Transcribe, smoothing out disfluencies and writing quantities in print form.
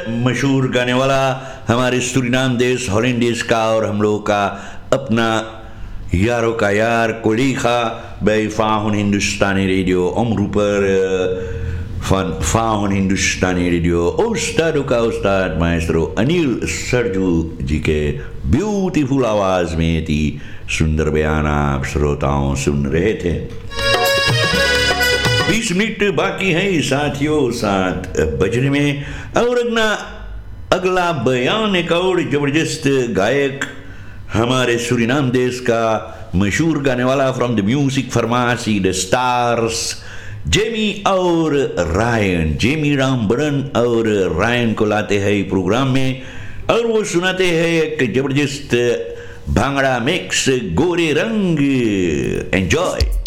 मशहूर गाने वाला हमारे सूरीनाम देश हॉलैंड देश का और हम लोगों का अपना यारों का यार कोलीखा bij Fahon Hindustani Radio omroeper van Fahon Hindustani Radio Ustad का उस्ताद माइस्ट्रो अनिल सरजू जी के ब्यूटीफुल आवाज में थी सुंदर बयान आप श्रोताओं सुन रहे थे। 20 मिनट बाकी है साथियों 7 बजने में और अगला बयान एक और जबरदस्त गायक हमारे सूरीनाम देश का मशहूर गाने वाला from the music pharmacy the stars Jamie और रायन जेमी रामबरन और रायन को लाते हैं प्रोग्राम में और वो सुनाते हैं एक जबरदस्त भांगड़ा मिक्स गोरे रंग एंजॉय।